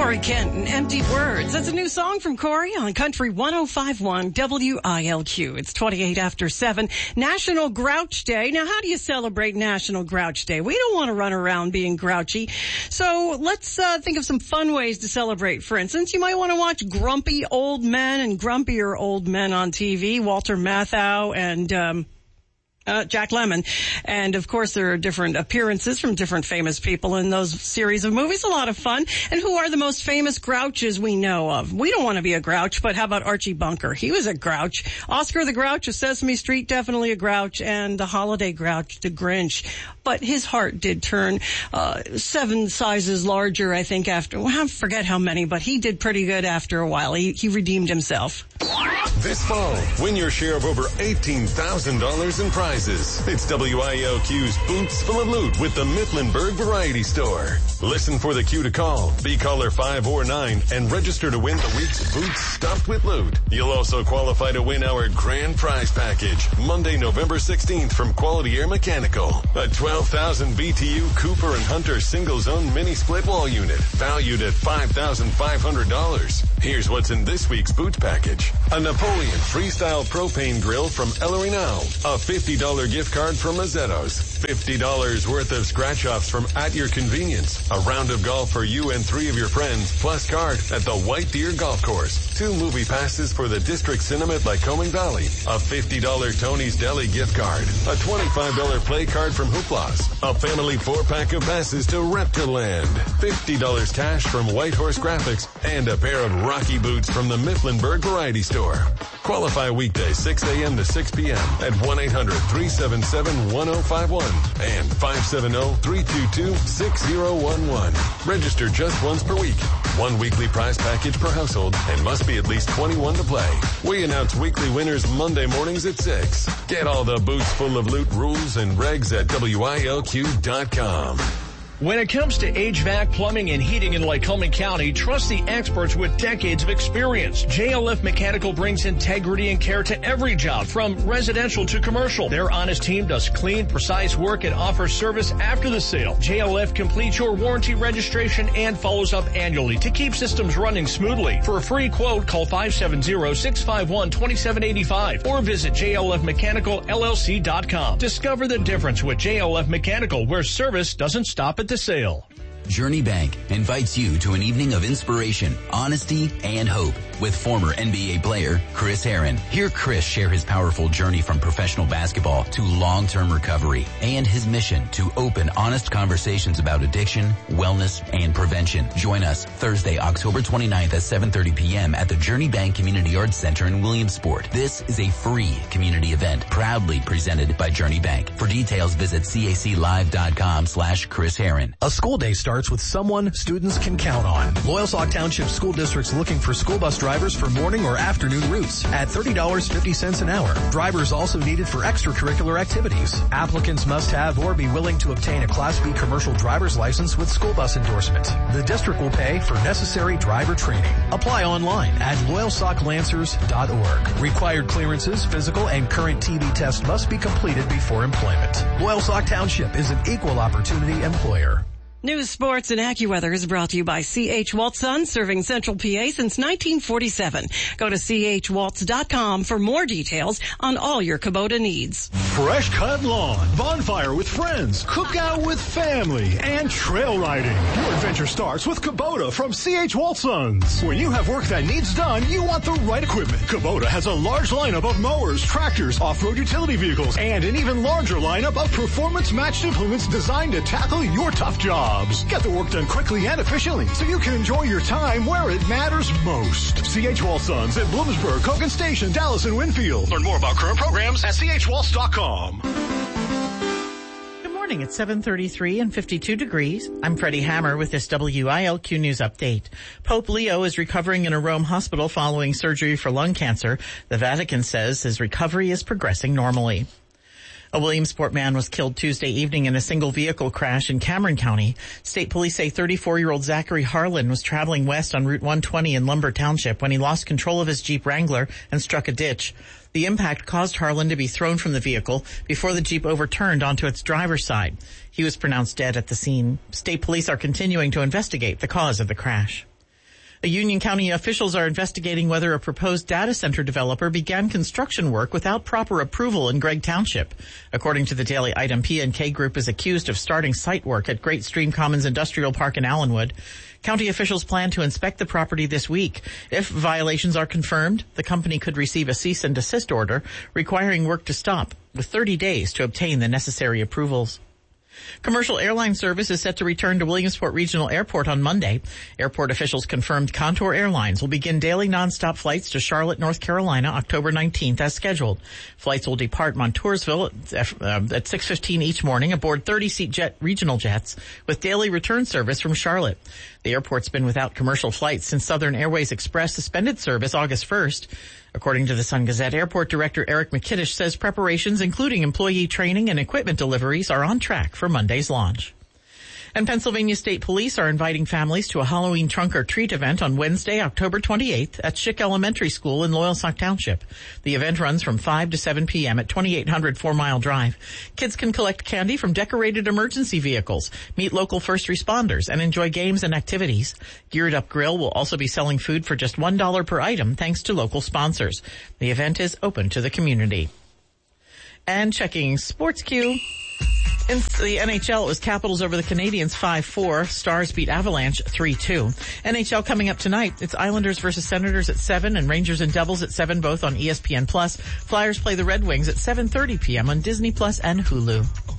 Corey Kent and Empty Words. That's a new song from Corey on Country 105.1 WILQ. It's 28 after 7. National Grouch Day. Now, how do you celebrate National Grouch Day? We don't want to run around being grouchy. So let's think of some fun ways to celebrate. For instance, you might want to watch grumpy old men and grumpier old men on TV. Walter Matthau and Jack Lemmon. And of course there are different appearances from different famous people in those series of movies. A lot of fun. And who are the most famous grouches we know of? We don't want to be a grouch, but how about Archie Bunker? He was a grouch. Oscar the Grouch of Sesame Street, definitely a grouch. And the holiday grouch, the Grinch. But his heart did turn 7 sizes larger, I think, after, well, I forget how many, but he did pretty good after a while. He redeemed himself. This fall, win your share of over $18,000 in prizes. It's WILQ's Boots Full of Loot with the Mifflinburg Variety Store. Listen for the cue to call. Be caller 5 or 9 and register to win the week's Boots Stuffed with Loot. You'll also qualify to win our grand prize package Monday, November 16th from Quality Air Mechanical. A 12,000 BTU Cooper and Hunter single zone mini split wall unit valued at $5,500. Here's what's in this week's Boots package. A Napoleon Freestyle Propane Grill from El Arenal. A $50 gift card from Mazzetto's. $50 worth of scratch-offs from At Your Convenience. A round of golf for you and 3 of your friends, plus card at the White Deer Golf Course. 2 movie passes for the District Cinema at Lycoming Valley. A $50 Tony's Deli gift card. A $25 play card from Hooplas. A family 4-pack of passes to Reptiland. $50 cash from Whitehorse Graphics. And a pair of Rocky boots from the Mifflinburg Variety Store. Qualify weekdays 6 a.m. to 6 p.m. at 1-800-377-1051 and 570-322-6011. Register just once per week. 1 weekly prize package per household and must be at least 21 to play. We announce weekly winners Monday mornings at 6. Get all the Boots Full of Loot rules and regs at WILQ.com. When it comes to HVAC, plumbing, and heating in Lycoming County, trust the experts with decades of experience. JLF Mechanical brings integrity and care to every job, from residential to commercial. Their honest team does clean, precise work and offers service after the sale. JLF completes your warranty registration and follows up annually to keep systems running smoothly. For a free quote, call 570-651-2785 or visit JLFMechanicalLLC.com. Discover the difference with JLF Mechanical, where service doesn't stop at the sale. Journey Bank invites you to an evening of inspiration, honesty, and hope with former NBA player Chris Herron. Hear Chris share his powerful journey from professional basketball to long-term recovery and his mission to open, honest conversations about addiction, wellness, and prevention. Join us Thursday, October 29th at 7:30 p.m. at the Journey Bank Community Arts Center in Williamsport. This is a free community event proudly presented by Journey Bank. For details, visit caclive.com/Chris Herron. A school day starts with someone students can count on. Loyalsock Township School District's looking for school bus drivers for morning or afternoon routes at $30.50 an hour. Drivers also needed for extracurricular activities. Applicants must have or be willing to obtain a Class B commercial driver's license with school bus endorsement. The district will pay for necessary driver training. Apply online at loyalsocklancers.org. Required clearances, physical, and current TB test must be completed before employment. Loyalsock Township is an equal opportunity employer. News, sports, and AccuWeather is brought to you by C.H. Waltz Sons, serving Central PA since 1947. Go to chwaltz.com for more details on all your Kubota needs. Fresh cut lawn, bonfire with friends, cookout with family, and trail riding. Your adventure starts with Kubota from C.H. Waltz Sons. When you have work that needs done, you want the right equipment. Kubota has a large lineup of mowers, tractors, off-road utility vehicles, and an even larger lineup of performance-matched implements designed to tackle your tough job. Get the work done quickly and efficiently so you can enjoy your time where it matters most. C.H. Waltz Sons at Bloomsburg, Hogan Station, Dallas, and Winfield. Learn more about current programs at chwaltz.com. Good morning. It's 7:33 and 52 degrees. I'm Freddie Hammer with this WILQ News Update. Pope Leo is recovering in a Rome hospital following surgery for lung cancer. The Vatican says his recovery is progressing normally. A Williamsport man was killed Tuesday evening in a single vehicle crash in Cameron County. State police say 34-year-old Zachary Harlan was traveling west on Route 120 in Lumber Township when he lost control of his Jeep Wrangler and struck a ditch. The impact caused Harlan to be thrown from the vehicle before the Jeep overturned onto its driver's side. He was pronounced dead at the scene. State police are continuing to investigate the cause of the crash. Union County officials are investigating whether a proposed data center developer began construction work without proper approval in Gregg Township. According to the Daily Item, P&K Group is accused of starting site work at Great Stream Commons Industrial Park in Allenwood. County officials plan to inspect the property this week. If violations are confirmed, the company could receive a cease and desist order requiring work to stop, with 30 days to obtain the necessary approvals. Commercial airline service is set to return to Williamsport Regional Airport on Monday. Airport officials confirmed Contour Airlines will begin daily nonstop flights to Charlotte, North Carolina, October 19th as scheduled. Flights will depart Montoursville at 6:15 each morning aboard 30-seat regional jets with daily return service from Charlotte. The airport's been without commercial flights since Southern Airways Express suspended service August 1st. According to the Sun-Gazette, Airport Director Eric McKiddish says preparations, including employee training and equipment deliveries, are on track for Monday's launch. And Pennsylvania State Police are inviting families to a Halloween trunk or treat event on Wednesday, October 28th at Schick Elementary School in Loyalsock Township. The event runs from 5 to 7 p.m. at 2800 4 Mile Drive. Kids can collect candy from decorated emergency vehicles, meet local first responders, and enjoy games and activities. Geared Up Grill will also be selling food for just $1 per item thanks to local sponsors. The event is open to the community. And checking Sports Queue. In the NHL, it was Capitals over the Canadiens 5-4. Stars beat Avalanche 3-2. NHL coming up tonight. It's Islanders versus Senators at 7 and Rangers and Devils at 7, both on ESPN+. Flyers play the Red Wings at 7:30 p.m. on Disney Plus and Hulu.